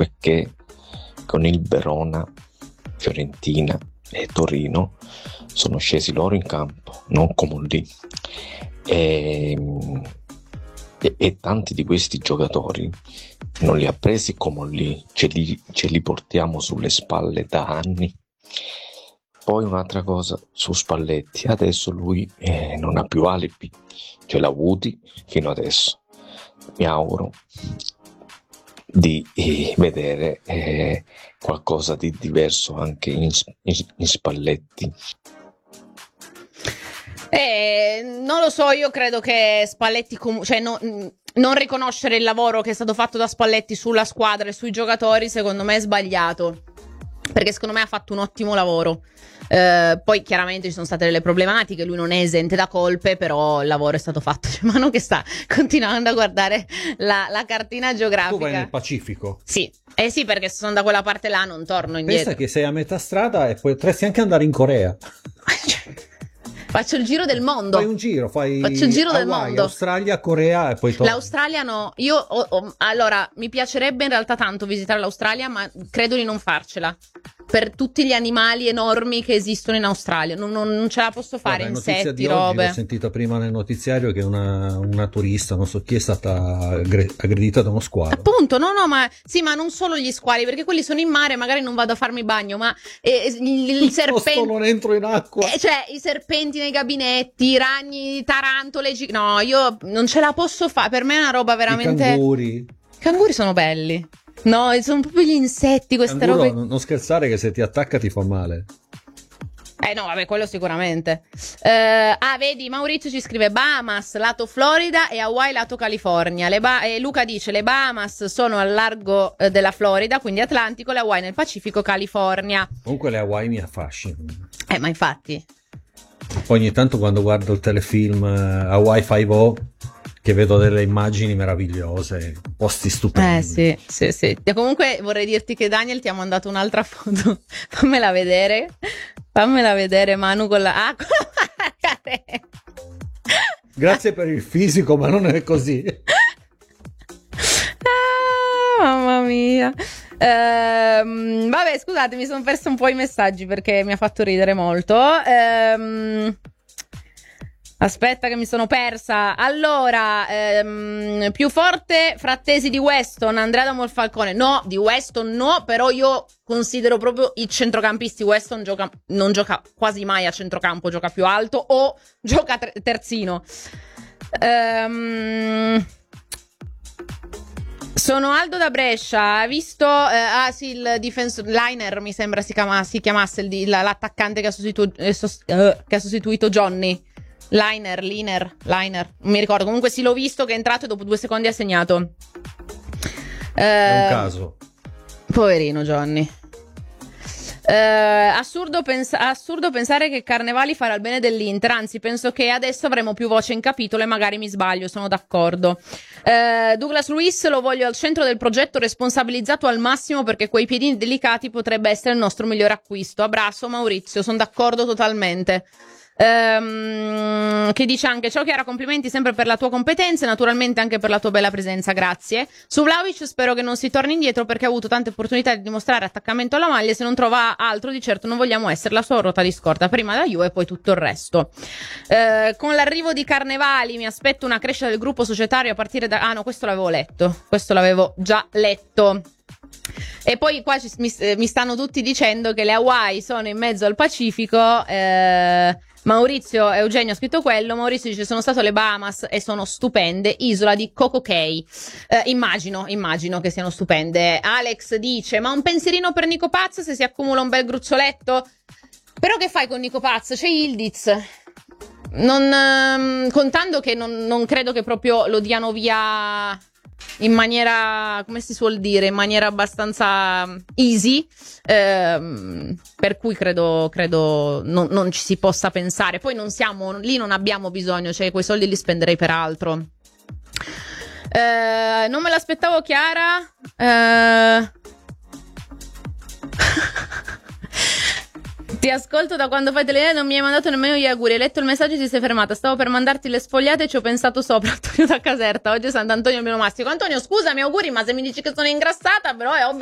perché con il Verona, Fiorentina e Torino sono scesi loro in campo, non Comolli, e tanti di questi giocatori non li ha presi Comolli, ce li portiamo sulle spalle da anni. Poi un'altra cosa su Spalletti, adesso lui non ha più alibi, ce l'ha avuti fino adesso. Mi auguro di vedere qualcosa di diverso anche in Spalletti. Non lo so, io credo che Spalletti non riconoscere il lavoro che è stato fatto da Spalletti sulla squadra e sui giocatori secondo me è sbagliato, perché secondo me ha fatto un ottimo lavoro. Poi chiaramente ci sono state delle problematiche, lui non è esente da colpe, però il lavoro è stato fatto. C'è Manu che sta continuando a guardare la cartina geografica. Tu vai nel Pacifico? Sì, sì, perché se sono da quella parte là non torno indietro. Pensa che sei a metà strada e potresti anche andare in Corea. Faccio il giro del mondo. Fai un giro, faccio il giro del mondo. Australia, Corea e poi torni. L'Australia no. Io allora mi piacerebbe in realtà tanto visitare l'Australia, ma credo di non farcela. Per tutti gli animali enormi che esistono in Australia, non ce la posso fare. Guarda, insetti, robe. Ho sentito prima nel notiziario che una turista, non so chi, è stata aggredita da uno squalo. Appunto, no, ma sì, ma non solo gli squali, perché quelli sono in mare, magari non vado a farmi bagno, ma il serpente. Non entro in acqua. Cioè, i serpenti nei gabinetti, i ragni, tarantole. No, io non ce la posso fare. Per me è una roba veramente. I canguri sono belli. No, sono proprio gli insetti, queste robe. Non scherzare che se ti attacca ti fa male. No, vabbè, quello sicuramente. Vedi, Maurizio ci scrive Bahamas lato Florida e Hawaii lato California. E Luca dice le Bahamas sono al largo della Florida, quindi Atlantico, le Hawaii nel Pacifico, California. Comunque le Hawaii mi affascinano. Ma infatti. Poi ogni tanto quando guardo il telefilm Hawaii 5-0, che vedo delle immagini meravigliose, posti stupendi. Sì. E comunque vorrei dirti che Daniel ti ha mandato un'altra foto. Fammela vedere, Manu, con la Grazie per il fisico, ma non è così. Mamma mia. Vabbè, scusate, mi sono perso un po' i messaggi perché mi ha fatto ridere molto. Aspetta che mi sono persa. Allora, più forte Frattesi di Weston, Andrea da Molfalcone. No, di Weston no, però io considero proprio i centrocampisti. Weston non gioca quasi mai a centrocampo, gioca più alto o gioca terzino. Sono Aldo da Brescia. Ha visto sì, il difensore Liner, mi sembra si chiamasse l'attaccante che ha sostituito Johnny. Liner, non mi ricordo. Comunque sì, l'ho visto che è entrato e dopo 2 secondi ha segnato. È un caso. Poverino Johnny. Assurdo pensare che Carnevali farà il bene dell'Inter. Anzi, penso che adesso avremo più voce in capitolo e magari mi sbaglio, sono d'accordo. Douglas Luiz lo voglio al centro del progetto, responsabilizzato al massimo, perché quei piedini delicati potrebbe essere il nostro migliore acquisto. Abbraccio Maurizio, sono d'accordo totalmente. Che dice anche ciao Chiara, complimenti sempre per la tua competenza e naturalmente anche per la tua bella presenza, grazie. Su Vlahovic spero che non si torni indietro, perché ha avuto tante opportunità di dimostrare attaccamento alla maglia, se non trova altro di certo non vogliamo essere la sua ruota di scorta, prima da Juve e poi tutto il resto. Con l'arrivo di Carnevali mi aspetto una crescita del gruppo societario a partire da... Ah no, questo l'avevo già letto. E poi qua mi stanno tutti dicendo che le Hawaii sono in mezzo al Pacifico. Maurizio Eugenio ha scritto quello. Maurizio dice sono stato alle Bahamas e sono stupende, isola di Coco Cay. Immagino che siano stupende. Alex dice ma un pensierino per Nico Paz se si accumula un bel gruzzoletto. Però che fai con Nico Paz? C'è Ildiz. Contando che non credo che proprio lo diano via in maniera, come si suol dire, in maniera abbastanza easy, per cui credo non ci si possa pensare. Poi non siamo lì, non abbiamo bisogno, cioè quei soldi li spenderei per altro. Non me l'aspettavo, Chiara. Ti ascolto da quando fai telefonate, non mi hai mandato nemmeno gli auguri. Hai letto il messaggio e ti sei fermata. Stavo per mandarti le sfogliate e ci ho pensato sopra. Antonio da Caserta, oggi è Sant'Antonio Mastico. Antonio, scusami, auguri, ma se mi dici che sono ingrassata, però è ovvio